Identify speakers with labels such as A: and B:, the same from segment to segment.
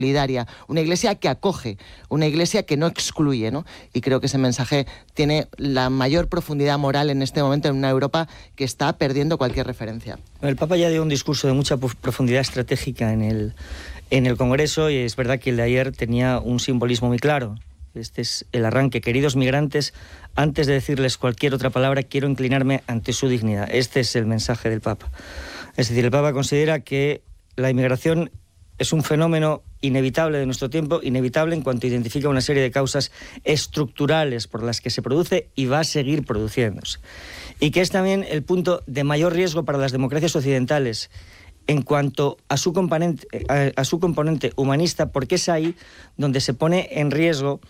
A: solidaria, una iglesia que acoge, una iglesia que no excluye, ¿no? Y creo que ese mensaje tiene la mayor profundidad moral en este momento en una Europa que está perdiendo cualquier referencia.
B: El Papa ya dio un discurso de mucha profundidad estratégica en el Congreso, y es verdad que el de ayer tenía un simbolismo muy claro. Este es el arranque. Queridos migrantes, antes de decirles cualquier otra palabra, quiero inclinarme ante su dignidad. Este es el mensaje del Papa. Es decir, el Papa considera que la inmigración es un fenómeno inevitable de nuestro tiempo, inevitable en cuanto identifica una serie de causas estructurales por las que se produce y va a seguir produciéndose. Y que es también el punto de mayor riesgo para las democracias occidentales en cuanto a su componente humanista, porque es ahí donde se pone en riesgo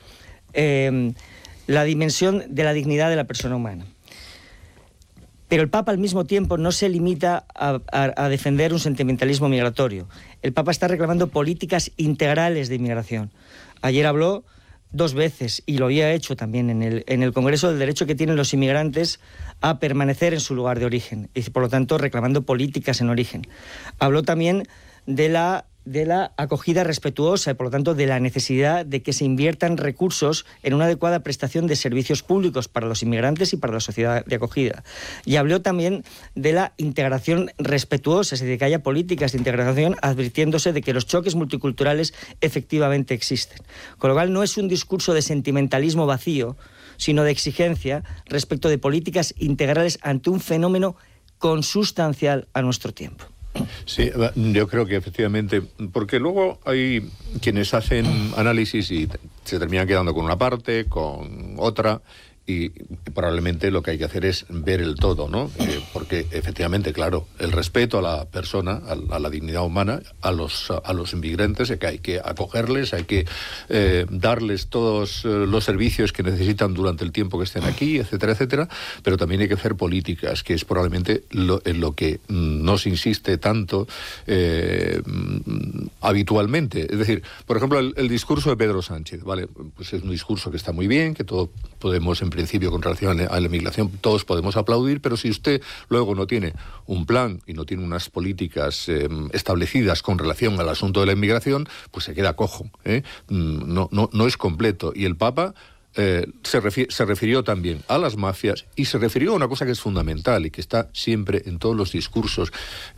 B: la dimensión de la dignidad de la persona humana. Pero el Papa al mismo tiempo no se limita a defender un sentimentalismo migratorio. El Papa está reclamando políticas integrales de inmigración. Ayer habló 2 veces, y lo había hecho también en el Congreso, del derecho que tienen los inmigrantes a permanecer en su lugar de origen, y por lo tanto reclamando políticas en origen. Habló también de la acogida respetuosa y por lo tanto de la necesidad de que se inviertan recursos en una adecuada prestación de servicios públicos para los inmigrantes y para la sociedad de acogida. Y habló también de la integración respetuosa, es decir, que haya políticas de integración, advirtiéndose de que los choques multiculturales efectivamente existen. Con lo cual no es un discurso de sentimentalismo vacío, sino de exigencia respecto de políticas integrales ante un fenómeno consustancial a nuestro tiempo.
C: Sí, yo creo que efectivamente, porque luego hay quienes hacen análisis y se terminan quedando con una parte, con otra, y probablemente lo que hay que hacer es ver el todo, ¿no? Porque efectivamente, claro, el respeto a la persona, a la dignidad humana, a los inmigrantes, que hay que acogerles, hay que darles todos los servicios que necesitan durante el tiempo que estén aquí, etcétera, etcétera, pero también hay que hacer políticas, que es probablemente en lo que no se insiste tanto habitualmente. Es decir, por ejemplo, el discurso de Pedro Sánchez, ¿vale? Pues es un discurso que está muy bien, que todos podemos, en principio, con relación a la inmigración, todos podemos aplaudir, pero si usted luego no tiene un plan y no tiene unas políticas establecidas con relación al asunto de la inmigración, pues se queda cojo, ¿eh? No es completo. Y el Papa se refirió también a las mafias y se refirió a una cosa que es fundamental y que está siempre en todos los discursos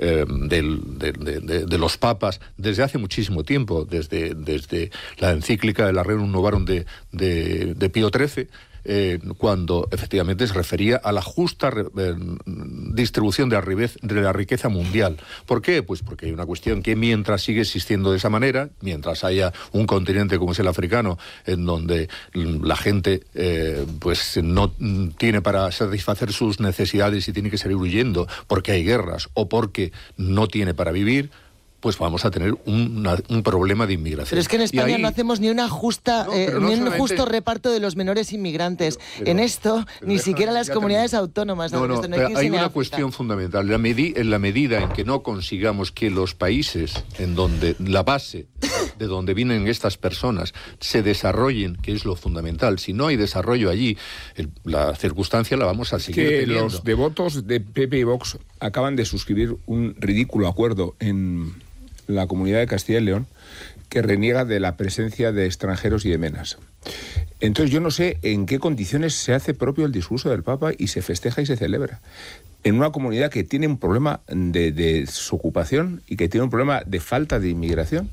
C: de los papas desde hace muchísimo tiempo, desde la encíclica de la Rerum Novarum de Pío XIII, cuando efectivamente se refería a la justa distribución de la riqueza mundial. ¿Por qué? Pues porque hay una cuestión que mientras sigue existiendo de esa manera, mientras haya un continente como es el africano, en donde la gente pues no tiene para satisfacer sus necesidades y tiene que salir huyendo porque hay guerras o porque no tiene para vivir, pues vamos a tener un problema de inmigración.
A: Pero es que en España no hacemos ni una justa, ni un justo reparto de los menores inmigrantes. Pero en esto, ni siquiera las comunidades autónomas.
C: Hay una cuestión fundamental. En la medida en que no consigamos que los países en donde la base de donde vienen estas personas se desarrollen, que es lo fundamental, si no hay desarrollo allí, la circunstancia la vamos a seguir teniendo.
D: Los devotos de PP y Vox acaban de suscribir un ridículo acuerdo en la Comunidad de Castilla y León que reniega de la presencia de extranjeros y de menas. Entonces yo no sé en qué condiciones se hace propio el discurso del Papa y se festeja y se celebra. En una comunidad que tiene un problema de desocupación y que tiene un problema de falta de inmigración,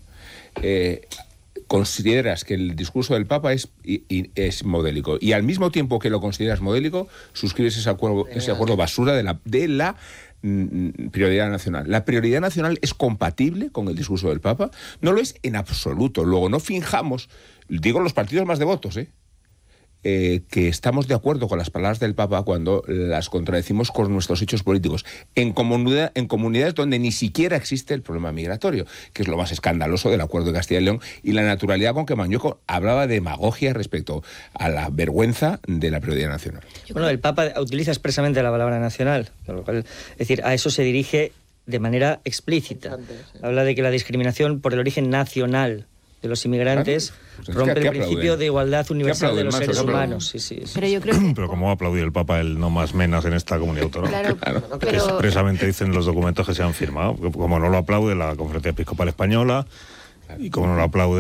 D: consideras que el discurso del Papa es modélico, y al mismo tiempo que lo consideras modélico, suscribes ese acuerdo basura de la prioridad nacional. La prioridad nacional es compatible con el discurso del Papa, no lo es en absoluto. Luego no finjamos, digo los partidos más devotos, que estamos de acuerdo con las palabras del Papa cuando las contradecimos con nuestros hechos políticos en comunidades donde ni siquiera existe el problema migratorio, que es lo más escandaloso del acuerdo de Castilla y León, y la naturalidad con que Mañueco hablaba de demagogia respecto a la vergüenza de la prioridad nacional.
B: Bueno, el Papa utiliza expresamente la palabra nacional, es decir, a eso se dirige de manera explícita. Habla de que la discriminación por el origen nacional de los inmigrantes rompe el principio de igualdad universal de los seres humanos. Sí.
E: Pero yo creo que...
F: Pero ¿cómo va a aplaudir el Papa el no más menas en esta comunidad autónoma?
E: Claro.
F: Que expresamente dicen los documentos que se han firmado. Como no lo aplaude la Conferencia Episcopal Española, Y como no lo aplaude.